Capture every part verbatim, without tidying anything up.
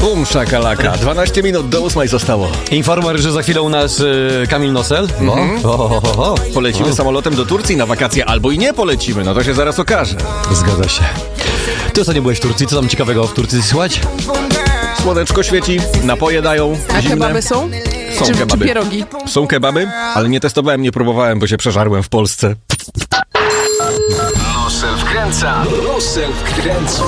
Bum, szakalaka. dwanaście minut do ósmej zostało. Informer, że za chwilę u nas y, Kamil Nosel. No. Mhm. O, o, o, o. Polecimy o. samolotem do Turcji na wakacje, albo i nie polecimy, no to się zaraz okaże. Zgadza się. Ty ostatnio byłeś w Turcji, co tam ciekawego w Turcji słychać? Słoneczko świeci, napoje dają, A zimne. kebaby są? Są czy, kebaby. czy pierogi? Są kebaby, ale nie testowałem, nie próbowałem, bo się przeżarłem w Polsce. Nosel wkręca. Nosel wkręca.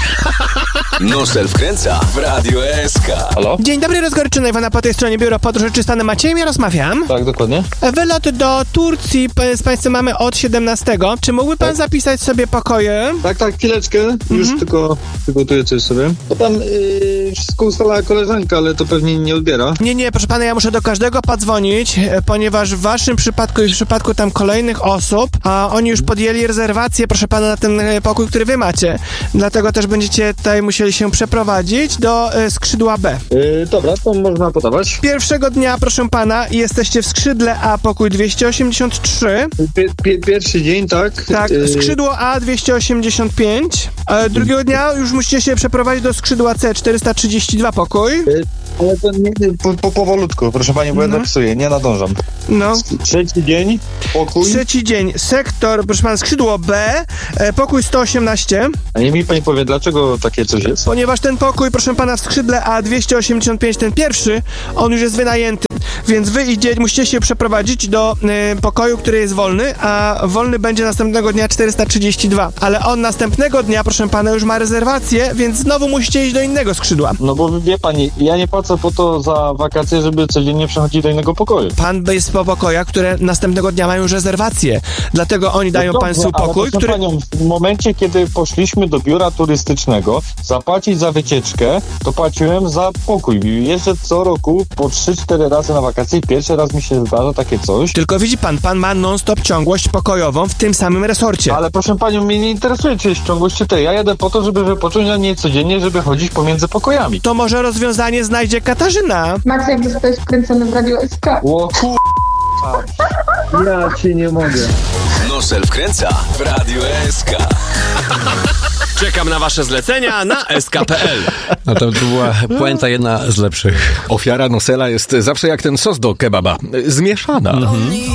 Nosel wkręca w Radio S K. Halo? Dzień dobry, rozgoryczony Iwana po tej stronie Biuro Podróży czy Stanem Maciejem, ja rozmawiam. Tak, dokładnie. Wylot do Turcji p- z Państwem mamy od siedemnastego. Czy mógłby Pan zapisać sobie pokoje? Tak, tak, chwileczkę. Już tylko przygotuję coś sobie. To tam yy, wszystko ustalała koleżanka, ale to pewnie nie odbiera. Nie, nie, proszę Pana, ja muszę do każdego podzwonić, e, ponieważ w Waszym przypadku i w przypadku tam kolejnych osób, a oni już podjęli rezerwację, proszę Pana, na ten e, pokój, który Wy macie. Dlatego też będziecie tutaj musieli się przeprowadzić do e, skrzydła B. Yy, dobra, to można podawać. Pierwszego dnia, proszę Pana, jesteście w skrzydle A, pokój dwieście osiemdziesiąt trzy. Pie, pie, pierwszy dzień, tak? Tak, Yy, skrzydło A dwieście osiemdziesiąt pięć. E, drugiego dnia już musicie się przeprowadzić do skrzydła C czterysta trzydzieści dwa pokój. yy, ale to nie, nie po, po, powolutku, proszę pani, bo ja zapisuję, nie nadążam. No. Trzeci dzień, pokój. Trzeci dzień, sektor, proszę pana, skrzydło B, e, pokój sto osiemnaście. A nie mi pani powie, dlaczego takie coś jest? Ponieważ ten pokój, proszę pana, w skrzydle A dwieście osiemdziesiąt pięć, ten pierwszy, on już jest wynajęty. Więc wy idzie, musicie się przeprowadzić do y, pokoju, który jest wolny, a wolny będzie następnego dnia czterysta trzydzieści dwa. Ale on następnego dnia, proszę pana, już ma rezerwację, więc znowu musicie iść do innego skrzydła. No bo wie pani, ja nie płacę po to za wakacje, żeby codziennie przechodzić do innego pokoju. Pan jest po pokojach, które następnego dnia mają już rezerwację. Dlatego oni dają No dobrze, państwu ale pokój, proszę który... panią, w momencie, kiedy poszliśmy do biura turystycznego zapłacić za wycieczkę, to płaciłem za pokój. Jeżdżę co roku po trzy cztery razy na wakacje i pierwszy raz mi się zdarza takie coś. Tylko widzi pan, pan ma non-stop ciągłość pokojową w tym samym resorcie. Ale proszę panią, mnie nie interesuje, czy jest ciągłość, czy tej. Ja jadę po to, żeby wypocząć, a nie codziennie, żeby chodzić pomiędzy pokojami. To może rozwiązanie znajdzie Katarzyna. Max, jak zostałeś wkręcony w Radio S K. O kur... Ja cię nie mogę. Nosel wkręca w Radio S K. Czekam na wasze zlecenia na s k kropka p l. No to, to była puenta jedna z lepszych. Ofiara Nosela jest zawsze jak ten sos do kebaba. Zmieszana.